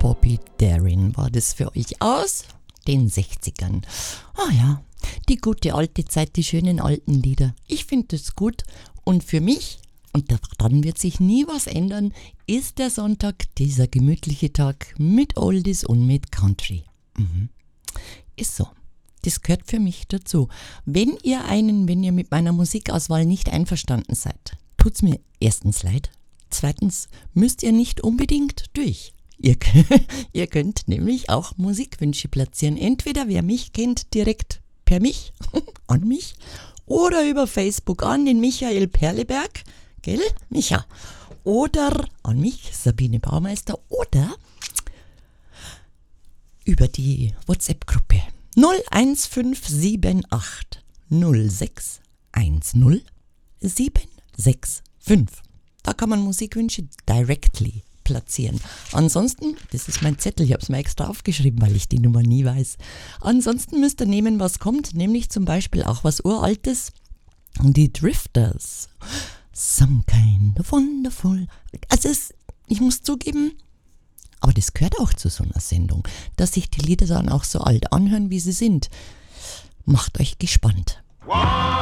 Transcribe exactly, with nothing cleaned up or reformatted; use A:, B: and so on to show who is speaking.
A: Bobby Darin war das für euch aus den sechzigern. Ah ja, die gute alte Zeit, die schönen alten Lieder. Ich finde das gut und für mich, und daran wird sich nie was ändern, ist der Sonntag dieser gemütliche Tag mit Oldies und mit Country. Mhm. Ist so. Das gehört für mich dazu. Wenn ihr einen, wenn ihr mit meiner Musikauswahl nicht einverstanden seid, tut's mir erstens leid. Zweitens müsst ihr nicht unbedingt durch. Ihr, ihr könnt nämlich auch Musikwünsche platzieren. Entweder wer mich kennt, direkt per mich, an mich, oder über Facebook an den Michael Perleberg, gell, Micha, oder an mich, Sabine Baumeister, oder über die WhatsApp-Gruppe null eins fünf sieben acht null sechs eins null sieben sechs fünf. Da kann man Musikwünsche directly platzieren. Ansonsten, das ist mein Zettel, ich habe es mir extra aufgeschrieben, weil ich die Nummer nie weiß. Ansonsten müsst ihr nehmen, was kommt, nämlich zum Beispiel auch was Uraltes. Die Drifters. Some kind of wonderful. Also es, ich muss zugeben, aber das gehört auch zu so einer Sendung, dass sich die Lieder dann auch so alt anhören, wie sie sind. Macht euch gespannt.